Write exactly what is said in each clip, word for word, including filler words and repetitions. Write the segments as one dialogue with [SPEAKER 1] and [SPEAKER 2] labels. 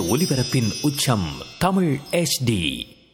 [SPEAKER 1] ஒலிபரப்பின் உச்சம் Tamil H D.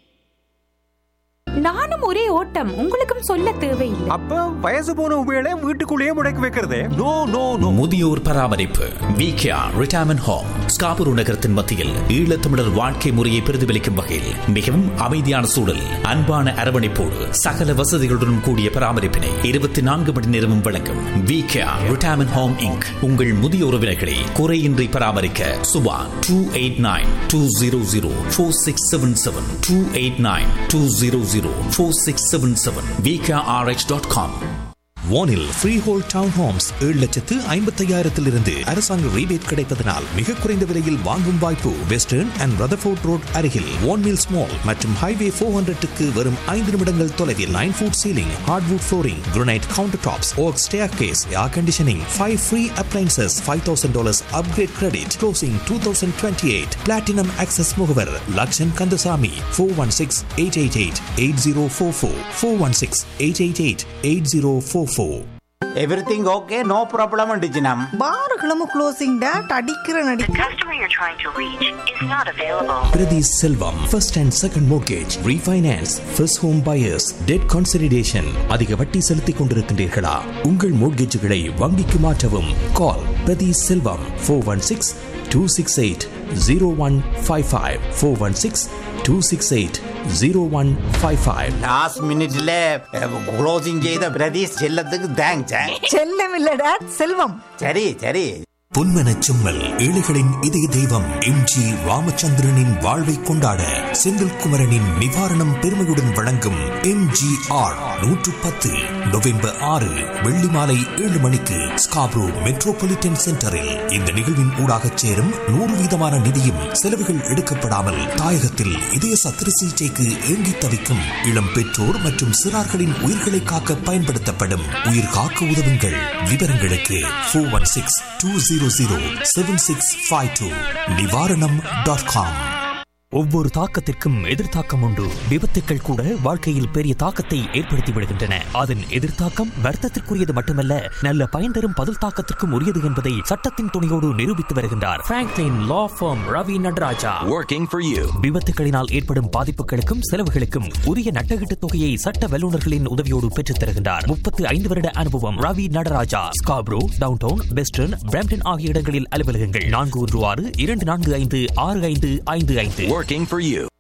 [SPEAKER 2] நானும் ஒரே ஓட்டம், உங்களுக்கும் சொல்ல தேவையில்லை.
[SPEAKER 3] அப்ப வயசு போன உபயோக வீட்டுக்குள்ளேயே முடக்கி வைக்கிறதே.
[SPEAKER 1] No no no. முதியோர் பராமரிப்பு விகேஆர் ரிட்டையர்மென்ட் ஹோம் ஸ்காபுரு நகரத்தின் மத்தியில் ஈழத்தமிழர் வாழ்க்கை முறையை பிரதிபலிக்கும் வகையில் மிகவும் அமைதியான சூழல், அன்பான அரவணைப்போடு சகல வசதிகளுடன் கூடிய பராமரிப்பினை இருபத்தி நான்கு மணி நேரமும் வழங்கும் விகேஆர் ரிட்டையர்மென்ட் ஹோம் இன்க். உங்கள் முதிய உறவினர்களை குறையின்றி பராமரிக்க Subha two eight nine two zero zero four six seven seven two eight nine two zero zero four six seven seven v k r h dot com.
[SPEAKER 4] வானில் ஃப்ரீஹோல் டவுன் ஹோம்ஸ் ஏழு லட்சத்து ஐம்பத்தையாயிரத்திலிருந்து அரசாங்க rebate கிடைப்பதனால் மிக குறைந்த விலையில் வாங்கும் வாய்ப்பு. வெஸ்டர்ன் அண்ட் ரதர்ஃபோர்ட் ரோட் அருகில் வான்மில்ஸ் மால் மற்றும் ஹைவே ஃபோர் ஹண்ட்ரட்டுக்கு வரும் ஐந்து நிமிடங்கள் தொலைவில். Nine food ceiling, hardwood flooring, granite counter tops, okay staircase, air conditioning, five free appliances, five thousand dollars upgrade credit, closing two thousand twenty eight. Platinum access முகவர் Lakshan Kandasamy. Four one six eight eight eight eight zero four four four one six eight eight eight eight zero four four.
[SPEAKER 5] Everything okay, no problem அண்டிச்சினம்.
[SPEAKER 6] பாருகளும் closing date அடிக்கிற நடி.
[SPEAKER 7] The customer you're trying to reach is not available.
[SPEAKER 4] Prati Selvam, first and second mortgage, refinance, first home buyers, debt consolidation. அதிக வட்டி செலுத்திக் கொண்டிருக்கின்றீர்களா? உங்கள் மோட்கேஜ்களை வங்கிக்கு மாற்றவும். Call Prati Selvam four one six two six eight zero one five five four one six two six eight zero one five five.
[SPEAKER 5] Last minute-ல closing செய்த பிரதீஷ் செல்லத்துக்கு thanks.
[SPEAKER 6] செல்லம் இல்ல டேட், செல்வம்.
[SPEAKER 5] சரி சரி.
[SPEAKER 4] பொன்மனச் செம்மல், ஏழைகளின் இதய தெய்வம் எம் ஜி ராமச்சந்திரனின் வாழ்வை கொண்டாட செந்தில்குமரனின் நிவாரணம் பெருமையுடன் வழங்கும் எம் ஜி ஆர் நூற்று பத்து நவம்பர் ஆறு வெள்ளி மாலை ஏழு மணிக்கு ஸ்காப்ரோ மெட்ரோபாலிட்டன் சென்டரில். இந்த நிகழ்வின் ஊடாக சேரும் நூறு வீதமான நிதியும் செலவுகள் எடுக்கப்படாமல் தாயகத்தில் இதய சத்திர சிகிச்சைக்கு ஏங்கி தவிக்கும் இளம் பெற்றோர் மற்றும் சிறார்களின் உயிர்களை காக்க பயன்படுத்தப்படும். உயிர் காக்க உதவுங்கள். விவரங்களுக்கு four one six two zero zero seven six five two நிவாரணம் டாட் காம்.
[SPEAKER 1] ஒவ்வொரு தாக்கத்திற்கும் எதிர்த்தாக்கம் உண்டு. விபத்துக்கள் கூட வாழ்க்கையில் பெரிய தாக்கத்தை ஏற்படுத்தி விடுகின்றன. அதன் எதிர்த்தாக்கம் வர்த்தத்திற்குரியது மட்டுமல்ல, நல்ல பயன் தரும் பதில் தாக்கத்திற்கும் உரியது என்பதை சட்டத்தின் துணையோடு நிரூபித்து வருகின்றார் Franklin law form Ravi Nataraja.
[SPEAKER 8] Working for you.
[SPEAKER 1] விபத்துகளினால் ஏற்படும் பாதிப்புகளுக்கும் செலவுகளுக்கும் உரிய நட்டகீட்டு தொகையை சட்ட வல்லுநர்களின் உதவியோடு பெற்றுத் தருகின்றார். முப்பத்தி ஐந்து வருட அனுபவம். Ravi Nataraja. Scarborough, downtown, western, Brampton ஆகிய இடங்களில் அலுவலகங்கள். நான்கு ஒன்று ஆறு இரண்டு நான்கு ஐந்து ஆறு ஐந்து ஐந்து ஐந்து.
[SPEAKER 8] Working for you.